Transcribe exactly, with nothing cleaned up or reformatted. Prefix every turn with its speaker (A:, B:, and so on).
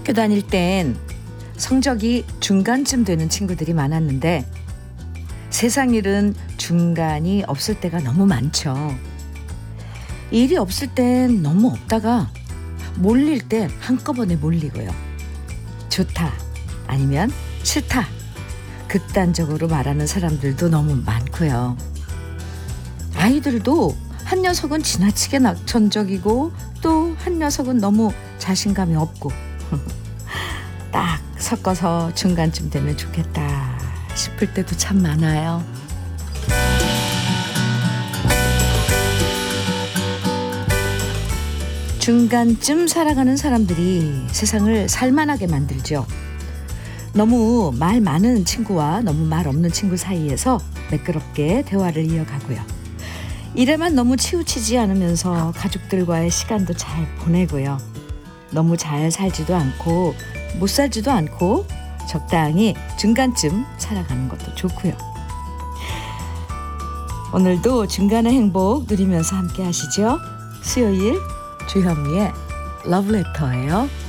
A: 학교 다닐 땐 성적이 중간쯤 되는 친구들이 많았는데 세상 일은 중간이 없을 때가 너무 많죠. 일이 없을 땐 너무 없다가 몰릴 땐 한꺼번에 몰리고요. 좋다 아니면 싫다 극단적으로 말하는 사람들도 너무 많고요. 아이들도 한 녀석은 지나치게 낙천적이고 또 한 녀석은 너무 자신감이 없고 딱 섞어서 중간쯤 되면 좋겠다 싶을 때도 참 많아요. 중간쯤 살아가는 사람들이 세상을 살만하게 만들죠. 너무 말 많은 친구와 너무 말 없는 친구 사이에서 매끄럽게 대화를 이어가고요. 일에만 너무 치우치지 않으면서 가족들과의 시간도 잘 보내고요. 너무 잘 살지도 않고 못 살지도 않고 적당히 중간쯤 살아가는 것도 좋고요. 오늘도 중간의 행복 누리면서 함께 하시죠. 수요일 주현미의 러브레터예요.